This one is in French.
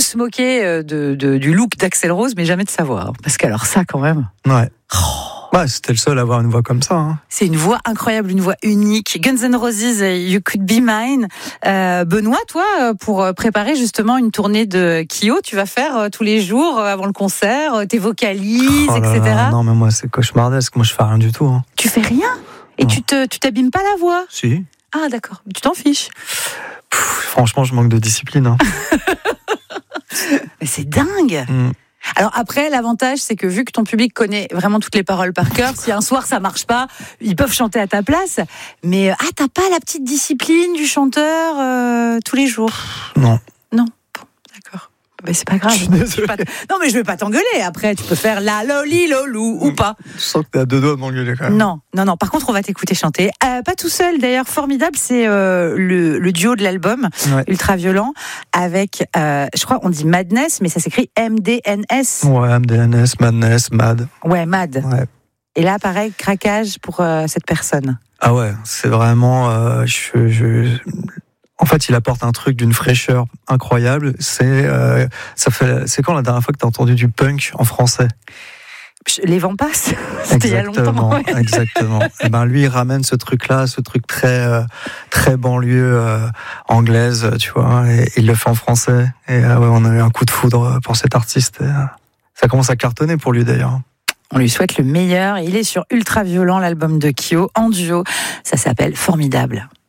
se moquer du look d'Axl Rose, mais jamais de savoir. Parce qu'alors ça, quand même... Ouais. Ouais, c'était le seul à avoir une voix comme ça. Hein. C'est une voix incroyable, une voix unique. Guns N' Roses, You Could Be Mine. Benoît, toi, pour préparer justement une tournée de Kyo, tu vas faire tous les jours avant le concert, tes vocalises, etc. Là, non, mais moi, c'est cauchemardesque. Moi, je fais rien du tout. Hein. Tu fais rien ? Et tu t'abîmes pas la voix ? Si. Ah, d'accord. Tu t'en fiches ? Franchement, je manque de discipline. Hein. Mais c'est dingue. Alors après, l'avantage, c'est que vu que ton public connaît vraiment toutes les paroles par cœur, si un soir ça marche pas, ils peuvent chanter à ta place. Mais t'as pas la petite discipline du chanteur tous les jours ? Non. Non. Bon, d'accord. Mais c'est pas grave. Non, mais je vais pas t'engueuler. Après, tu peux faire la loli lolou ou pas. Je sens que t'es à deux doigts de m'engueuler quand même. Non. Par contre, on va t'écouter chanter. Pas tout seul, d'ailleurs, formidable. C'est le duo de l'album, ouais. Ultra Violent, avec, je crois, on dit Madness, mais ça s'écrit MDNS. Ouais, MDNS, Madness, Mad. Ouais, Mad. Ouais. Et là, pareil, craquage pour cette personne. Ah ouais, c'est vraiment... En fait, il apporte un truc d'une fraîcheur incroyable. C'est quand la dernière fois que tu as entendu du punk en français ? Les vents passent. C'était il y a longtemps. Ouais. Exactement. Et ben lui, il ramène ce truc-là, ce truc très très banlieue anglaise, tu vois. Et il le fait en français. Et ouais, on a eu un coup de foudre pour cet artiste. Et, ça commence à cartonner pour lui d'ailleurs. On lui souhaite le meilleur. Il est sur Ultra Violent, l'album de Kyo, en duo. Ça s'appelle Formidable.